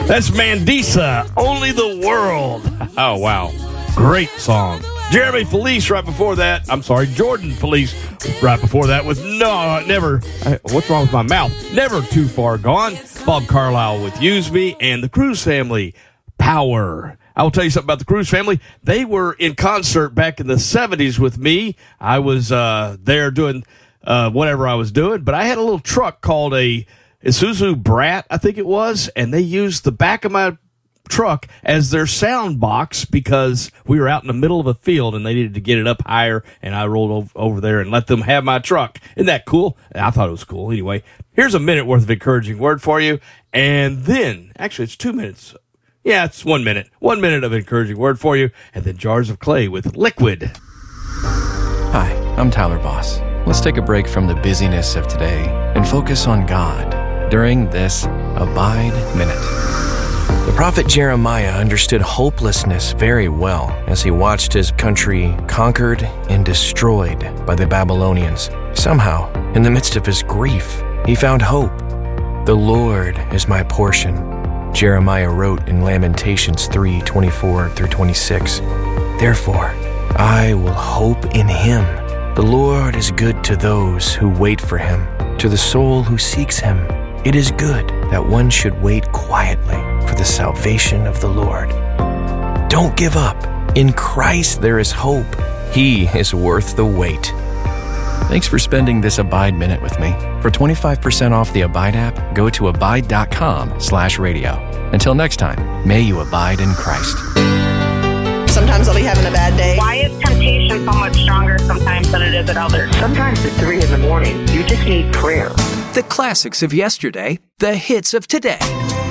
That's Mandisa, Only the World. Oh, wow. Great song. Jeremy Felice right before that. I'm sorry, Jordan Felice right before that with Never. What's wrong with my mouth? Never Too Far Gone. Bob Carlisle with Use Me, and the Cruz Family, Power. I will tell you something about the Cruz Family. They were in concert back in the 70s with me. I was there doing whatever I was doing, but I had a little truck called a Isuzu Brat, I think it was, and they used the back of my truck as their sound box because we were out in the middle of a field and they needed to get it up higher, and I rolled over there and let them have my truck. Isn't that cool? I thought it was cool. Anyway, here's a minute worth of encouraging word for you, and then, actually it's 2 minutes. Yeah, it's 1 minute. 1 minute of encouraging word for you, and then Jars of Clay with Liquid. Hi, I'm Tyler Boss. Let's take a break from the busyness of today and focus on God during this Abide Minute. The prophet Jeremiah understood hopelessness very well as he watched his country conquered and destroyed by the Babylonians. Somehow, in the midst of his grief, he found hope. The Lord is my portion, Jeremiah wrote in Lamentations 3:24-26. Therefore, I will hope in him. The Lord is good to those who wait for him, to the soul who seeks him. It is good that one should wait quietly for the salvation of the Lord. Don't give up. In Christ there is hope. He is worth the wait. Thanks for spending this Abide Minute with me. For 25% off the Abide app, go to abide.com/radio. Until next time, may you abide in Christ. Sometimes I'll be having a bad day. Why is temptation so much stronger sometimes than it is at others? Sometimes at 3 in the morning, you just need prayer. The classics of yesterday, the hits of today.